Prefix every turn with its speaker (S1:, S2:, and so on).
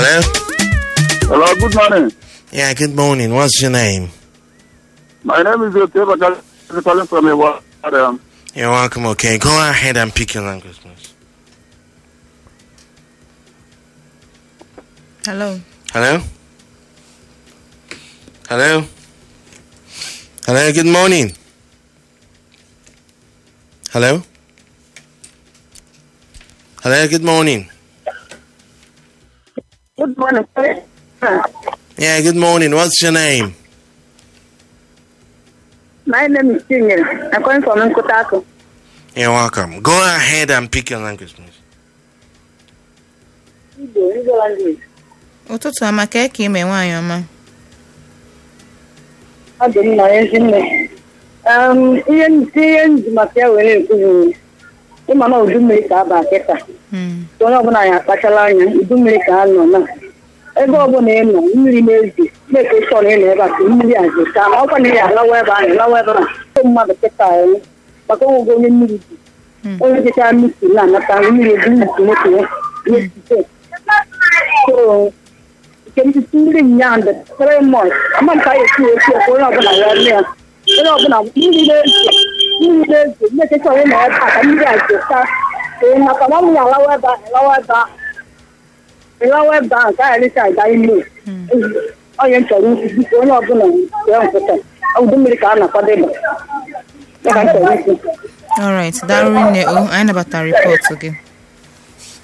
S1: Hello?
S2: Hello, good morning.
S1: Yeah, good morning. What's your name?
S2: My name is Yoteva calling from Iwa.
S1: You're welcome. Okay, go ahead and pick your language, please.
S3: Hello.
S1: Hello? Hello? Hello, good morning. Hello? Hello, good morning.
S4: Good morning, sir.
S1: Yeah, good morning. What's your name?
S4: My name is Chinyere. I'm calling from Nkutako.
S1: You're welcome. Go ahead and pick your language, please.
S4: Igbo language.
S3: Ụtụtụ ọma ka eke ime nwaanyị ọma.
S4: Ọ dị mma ezi nne. Ihe nji maka ya were ekwughị ịma na udu mmiri ka aba kịta. Onye ọbụla ya akpachala anya udu mmiri ka a nọ na. Ebe ọbụla ị nọ mmiri na-ezi na-eke ịchọ na ị nọ ebe a ka mmiri azụ ka ma ọkwa na ị alawa ebe ahụ lawa ebe a. Ndị mmadụ kịta maka onwego onye mmiri dị. Onye jechara mmiri na-anata mmiri ebu nnukwu moto ya na-esite. Ndị nyanda 3 months amanta esi onye ọbụla ya eme ya onye ọbụla mmiri na-ezo na-ekecha onye na ebe a ka mmiri azụta maka na ọmụ ya alawa ebe ahụ ka agharịcha aga ime onye nchọrọ ukwu biko onye ọbụla wee nkwụta ọdụ mmiri ka a na-akwadebe ya ka nchọrọ ukwu.
S3: All right, Darwin, anyị nabatara rịpọtụ gị.